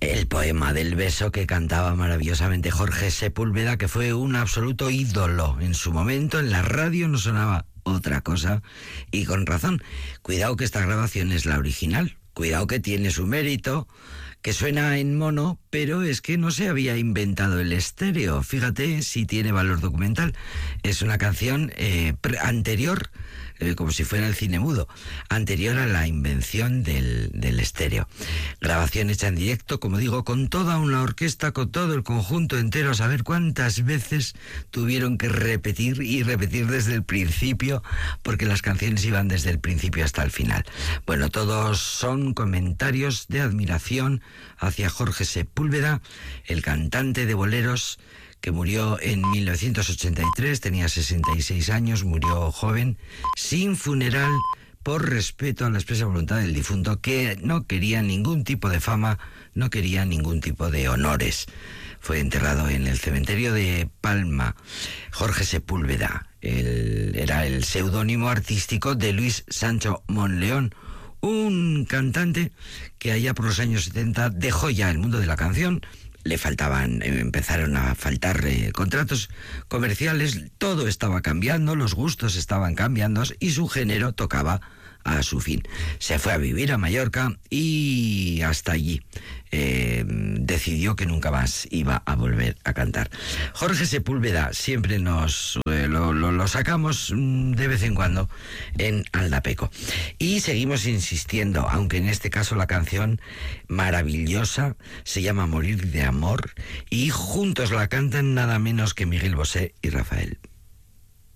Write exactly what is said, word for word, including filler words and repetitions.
El poema del beso que cantaba maravillosamente Jorge Sepúlveda, que fue un absoluto ídolo en su momento. En la radio no sonaba otra cosa, y con razón. Cuidado que esta grabación es la original, cuidado que tiene su mérito, que suena en mono, pero es que no se había inventado el estéreo. Fíjate si tiene valor documental. Es una canción eh, pre- anterior, eh, como si fuera el cine mudo, anterior a la invención del, del estéreo. Grabación hecha en directo, como digo, con toda una orquesta, con todo el conjunto entero, a saber cuántas veces tuvieron que repetir y repetir desde el principio, porque las canciones iban desde el principio hasta el final. Bueno, todos son comentarios de admiración hacia Jorge Sepúlveda, el cantante de boleros que murió en mil novecientos ochenta y tres, tenía sesenta y seis años, murió joven, sin funeral, por respeto a la expresa voluntad del difunto, que no quería ningún tipo de fama, no quería ningún tipo de honores. Fue enterrado en el cementerio de Palma. Jorge Sepúlveda, el, era el seudónimo artístico de Luis Sancho Monleón, un cantante que allá por los años setenta dejó ya el mundo de la canción. Le faltaban, empezaron a faltar eh, contratos comerciales, todo estaba cambiando, los gustos estaban cambiando y su género tocaba a su fin. Se fue a vivir a Mallorca y hasta allí eh, decidió que nunca más iba a volver a cantar. Jorge Sepúlveda siempre nos eh, lo, lo, lo sacamos de vez en cuando en Aldapeco. Y seguimos insistiendo, aunque en este caso la canción maravillosa se llama Morir de amor, y juntos la cantan nada menos que Miguel Bosé y Rafael.